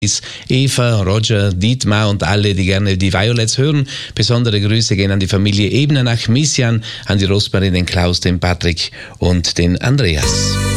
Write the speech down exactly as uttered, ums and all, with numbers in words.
Eva, Roger, Dietmar und alle, die gerne die Violets hören. Besondere Grüße gehen an die Familie Ebner nach Missian, an die Rosmarie, den Klaus, den Patrick und den Andreas.